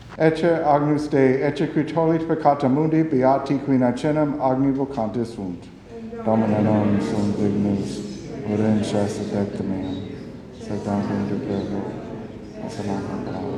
Ecce agnus Dei, ecce qui tollit peccata mundi, beati qui nacenem agni vocantis sunt. Domine non sum dignus, urem chastit meam, sed tantum de prego,